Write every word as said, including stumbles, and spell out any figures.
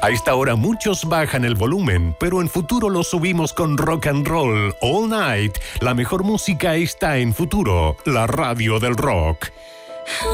A esta hora muchos bajan el volumen, pero en Futuro lo subimos con rock and roll all night. La mejor música está en Futuro, la radio del rock.